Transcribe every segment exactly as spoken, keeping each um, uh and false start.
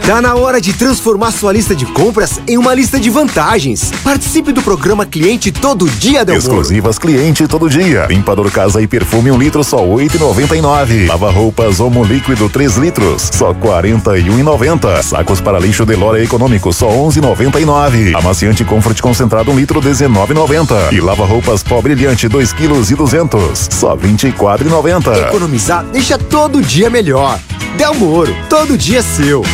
Tá na hora de transformar sua lista de compras em uma lista de vantagens. Participe do programa Cliente Todo Dia, Del Moro. Exclusivas Cliente Todo Dia. Limpador casa e perfume um litro, só oito e noventa e nove. Lava roupas Omo líquido três litros, só quarenta e um e noventa. Sacos para lixo Delora econômico, só onze e noventa e nove. Amaciante Comfort concentrado um litro, dezenove e noventa. E lava roupas Pó Brilhante dois quilos e duzentos, só vinte e quatro e noventa. Economizar deixa todo dia melhor. Del Moro, todo dia é seu.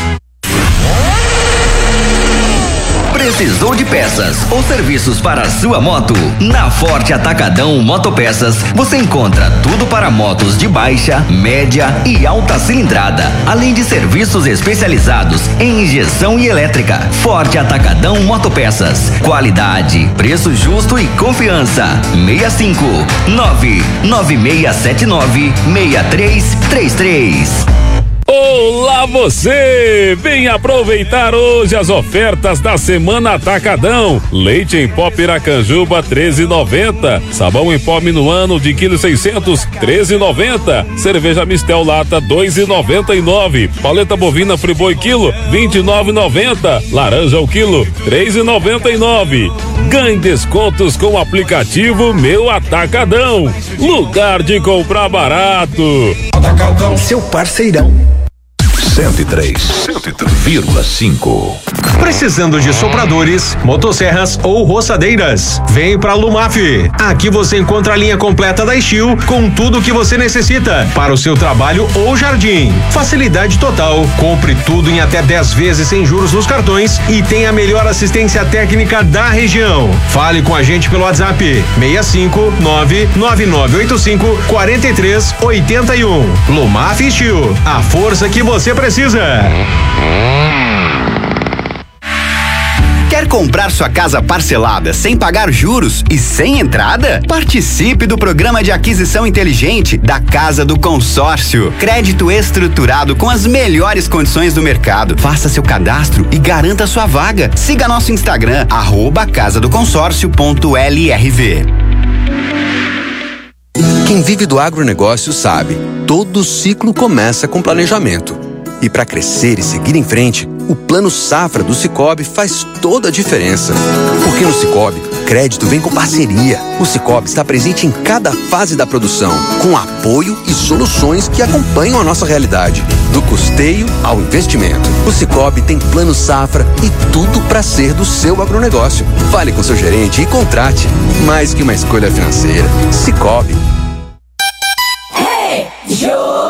Precisou de peças ou serviços para a sua moto? Na Forte Atacadão Motopeças você encontra tudo para motos de baixa, média e alta cilindrada, além de serviços especializados em injeção e elétrica. Forte Atacadão Motopeças, qualidade, preço justo e confiança. seis cinco nove nove seis sete nove seis três três três. Olá você! Vem aproveitar hoje as ofertas da Semana Atacadão. Leite em pó Piracanjuba treze e noventa. Sabão em pó Minuano de quilo seiscentos treze e noventa. Cerveja Mistel Lata dois e noventa e nove. Paleta bovina Friboi quilo vinte e nove e noventa. Laranja ao quilo três e noventa e nove. Ganhe descontos com o aplicativo Meu Atacadão. Lugar de comprar barato. Atacadão, seu parceirão. cento e três vírgula cinco. Precisando de sopradores, motosserras ou roçadeiras? Vem pra Lumaf. Aqui você encontra a linha completa da Steel com tudo o que você necessita para o seu trabalho ou jardim. Facilidade total. Compre tudo em até dez vezes sem juros nos cartões e tem a melhor assistência técnica da região. Fale com a gente pelo WhatsApp seis cinco nove nove nove oito cinco quatro três oito um. Lumaf Steel, a força que você precisa. Quer comprar sua casa parcelada sem pagar juros e sem entrada? Participe do programa de aquisição inteligente da Casa do Consórcio. Crédito estruturado com as melhores condições do mercado. Faça seu cadastro e garanta sua vaga. Siga nosso Instagram, arroba casa do consórcio ponto L R V. Quem vive do agronegócio sabe, todo ciclo começa com planejamento. E para crescer e seguir em frente, o Plano Safra do Sicoob faz toda a diferença. Porque no Sicoob, crédito vem com parceria. O Sicoob está presente em cada fase da produção, com apoio e soluções que acompanham a nossa realidade, do custeio ao investimento. O Sicoob tem Plano Safra e tudo para ser do seu agronegócio. Fale com seu gerente e contrate. Mais que uma escolha financeira, Sicoob. Hey, Joe!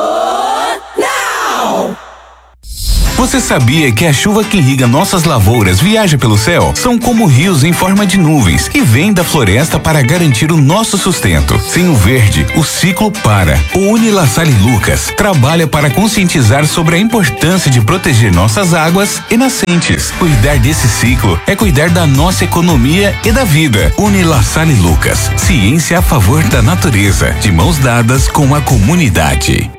Você sabia que a chuva que irriga nossas lavouras viaja pelo céu? São como rios em forma de nuvens e vêm da floresta para garantir o nosso sustento. Sem o verde, o ciclo para. O Unilassale Lucas trabalha para conscientizar sobre a importância de proteger nossas águas e nascentes. Cuidar desse ciclo é cuidar da nossa economia e da vida. Unilassale Lucas, ciência a favor da natureza, de mãos dadas com a comunidade.